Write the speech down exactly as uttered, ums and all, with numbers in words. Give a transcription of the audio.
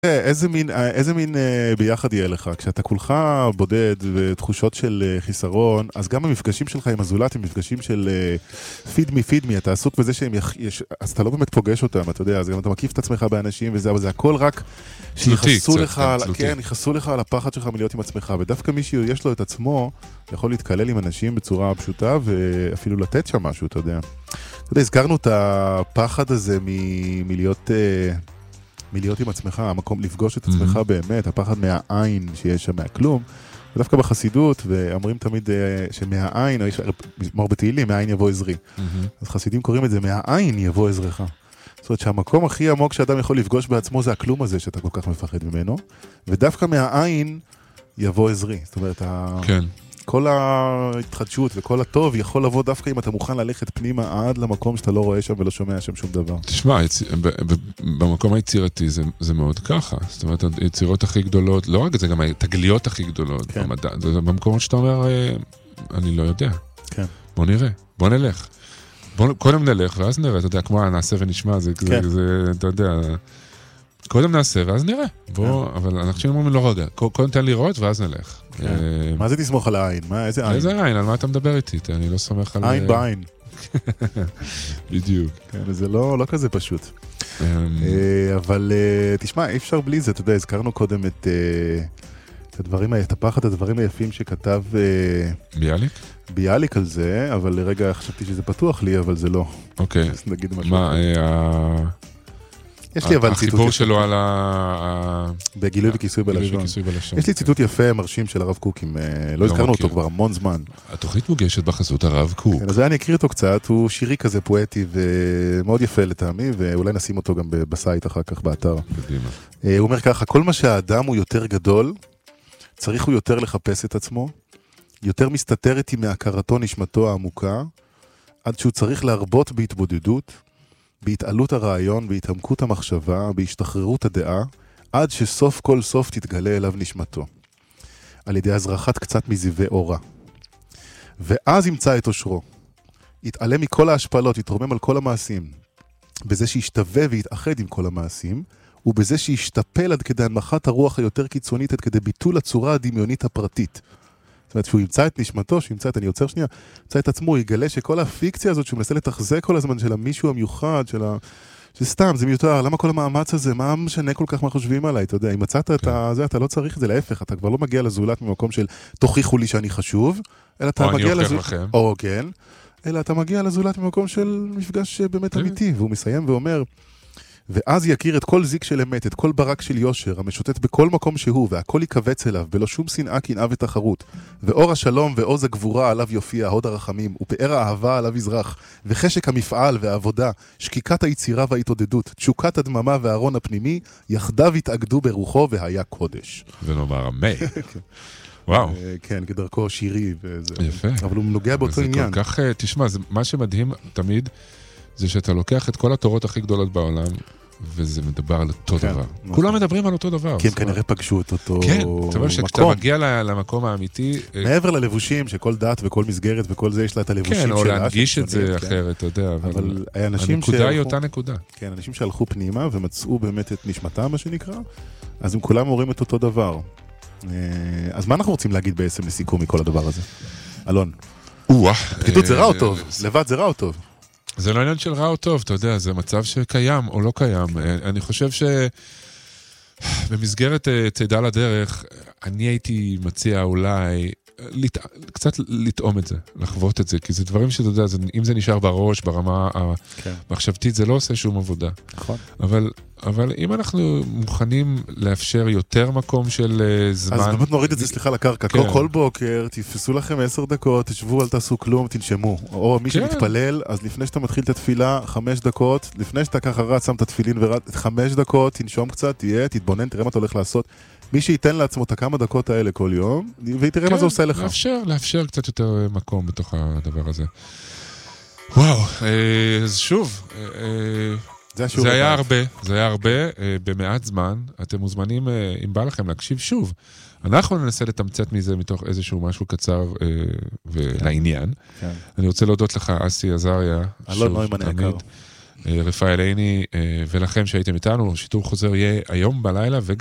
איזה מין, איזה מין ביחד יהיה לך, כשאתה כולך בודד ותחושות של חיסרון, אז גם המפגשים שלך עם הזולת הם מפגשים של פיד מי פיד מי, אתה עסוק בזה שהם יש, אז אתה לא באמת פוגש אותם, אתה יודע, אז גם אתה מקיף את עצמך באנשים וזה, אבל זה הכל רק שיחסו לך, כן, יחסו לך על הפחד שלך מלהיות עם עצמך, ודווקא מישהו יש לו את עצמו, יכול להתקלל עם אנשים בצורה פשוטה ואפילו לתת שם משהו, אתה יודע. אתה יודע, הזכרנו את הפחד הזה מלהיות מלהיות עם עצמך, המקום לפגוש את עצמך mm-hmm. באמת, הפחד מהעין שיש שם מהכלום, ודווקא בחסידות, ואומרים תמיד שמהעין, מור בתהילים, מהעין יבוא עזרי. Mm-hmm. אז חסידים קוראים את זה, מהעין יבוא עזרך. זאת אומרת שהמקום הכי עמוק שאדם יכול לפגוש בעצמו, זה הכלום הזה שאתה כל כך מפחד ממנו, ודווקא מהעין יבוא עזרי. זאת אומרת, כן. כל ההתחדשות וכל הטוב יכול לבוא דווקא אם אתה מוכן ללכת פנימה עד למקום שאתה לא רואה שם ולא שומע שם שום דבר. תשמע, במקום היצירתי זה, זה מאוד ככה. זאת אומרת, היצירות הכי גדולות, לא רק זה, גם התגליות הכי גדולות כן. במדע. זה במקומות שאתה אומר, אני לא יודע. כן. בוא נראה, בוא נלך. בוא, קודם נלך ואז נראה, אתה יודע, כמו נעשה ונשמע, זה, כן. זה, זה, אתה יודע, קודם נעשה ואז נראה. בוא, כן. אבל אנחנו אומרים לא רגע, קודם תן לראות ואז נלך. כן. מה זה תסמוך על העין? מה, איזה עין? איזה עין? על מה אתה מדבר איתי? אני לא סומך על... עין בעין. בדיוק. כן, זה לא, לא כזה פשוט. אבל תשמע, אי אפשר בלי זה, אתה יודע, הזכרנו קודם את, את הדברים, את הפחד, הדברים היפים שכתב... ביאליק? ביאליק על זה, אבל לרגע חשבתי שזה פתוח לי, אבל זה לא. אוקיי. אז נגיד משהו. מה, יש לי אבל ציטוט... החיבור שלו על ה... בגילוי וכיסוי בלשון. יש לי ציטוט יפה, מרשים של הרב קוק, לא הזכרנו אותו כבר המון זמן. התוכנית מוגשת בחסות הרב קוק. אז אני אקריא אותו קצת, הוא שירי כזה פואטי ומאוד יפה לטעמי, ואולי נשים אותו גם בסייט אחר כך באתר. הוא אומר ככה, כל מה שהאדם הוא יותר גדול, צריך הוא יותר לחפש את עצמו, יותר מסתתר איתי מהכרתו נשמתו העמוקה, עד שהוא צריך להרבות בהתבודדות, בהתעלות הרעיון, בהתעמקות המחשבה, בהשתחררות הדעה, עד שסוף כל סוף תתגלה אליו נשמתו, על ידי הזרחת קצת מזיווי אורה. ואז ימצא את אושרו, יתעלם מכל ההשפלות, יתרומם על כל המעשים, בזה שישתווה ויתאחד עם כל המעשים, ובזה שישתפל עד כדי הנמכת הרוח היותר קיצונית, עד כדי ביטול הצורה הדמיונית הפרטית. זאת אומרת, שהוא ימצא את נשמתו, שהוא ימצא את, אני יוצר שנייה, ימצא את עצמו, הוא יגלה שכל הפיקציה הזאת, שהוא מנסה לתחזק כל הזמן של המישהו המיוחד, של ה... שסתם, זה מיותר, למה כל המאמץ הזה, מה משנה כל כך מה חושבים עליי, אתה יודע, אם מצאת את זה, אתה לא צריך את זה, להפך, אתה כבר לא מגיע לזולת ממקום של תוכיחו לי שאני חשוב, אלא אתה מגיע לזולת, או כן, אלא אתה מגיע לזולת ממקום של מפגש באמת אמיתי, והוא מסיים ואומר, ואז יכיר את כל זיק של אמת, את כל ברק של יושר, המשוטט בכל מקום שהוא, והכל יקבץ אליו, בלא שום שנאה, קנאה ותחרות. ואור השלום ועוז הגבורה עליו יופיע, הוד הרחמים, ופאר האהבה עליו יזרח, וחשק המפעל והעבודה, שקיקת היצירה וההתעודדות, תשוקת הדממה והארון הפנימי, יחדיו התאגדו ברוחו והיה קודש. ונאמר אמן. וואו. כן, כדרכו שירי. יפה. אבל הוא נוגע באותו עניין. כל כך, תשמע, מה שמדהים תמיד, זה שאתה לוקח את כל התורות הכי גדולות בעולם, וזה מדבר על אותו דבר. כולם מדברים על אותו דבר. כי הם כנראה פגשו את אותו מקום. כן, אתה אומר שכשאתה מגיע למקום האמיתי... מעבר ללבושים, שכל דת וכל מסגרת וכל זה, יש לה את הלבושים שלה. כן, או להנגיש את זה אחרת, אתה יודע. אבל הנקודה היא אותה נקודה. כן, אנשים שהלכו פנימה ומצאו באמת את נשמתם, מה שנקרא, אז הם כולם אומרים את אותו דבר. אז מה אנחנו רוצים להגיד בעצם לסיכום מכל הדבר הזה? אלון. פקידות זה רע או טוב? לבד זה רע או טוב? זה לא עניין של רע או טוב, אתה יודע, זה מצב שקיים או לא קיים. אני חושב שבמסגרת צידה לדרך, אני הייתי מציע אולי קצת לטעום את זה, לחוות את זה, כי זה דברים שאתה יודע, אם זה נשאר בראש, ברמה המחשבתית, זה לא עושה שום עבודה. נכון. אבל... אבל אם אנחנו מוכנים לאפשר יותר מקום של זמן... אז באמת נוריד את זה, סליחה, לקרקע. כן. כל בוקר, תפסו לכם עשר דקות, תשבו, אל תעשו כלום, תנשמו. או מי כן. שמתפלל, אז לפני שאתה מתחיל את התפילה, חמש דקות, לפני שאתה ככה רץ, שם את התפילין ורץ, חמש דקות, תנשום קצת, תהיה, תתבונן, תראה מה אתה הולך לעשות. מי שייתן לעצמו את הכמה דקות האלה כל יום, ותראה כן, מה זה עושה לך. לאפשר, לאפשר קצת יותר מקום בתוך הדבר הזה. וואו, אז שוב... זה, זה היה הרבה, זה היה הרבה, במעט זמן, אתם מוזמנים, אם בא לכם להקשיב שוב, אנחנו ננסה לתמצת מזה מתוך איזשהו משהו קצר ולעניין. אני רוצה להודות לך, אסי עזריה, אלון נוימן היקר. רפאל עיני ולכם שהייתם איתנו, שיטור חוזר יהיה היום בלילה, וגם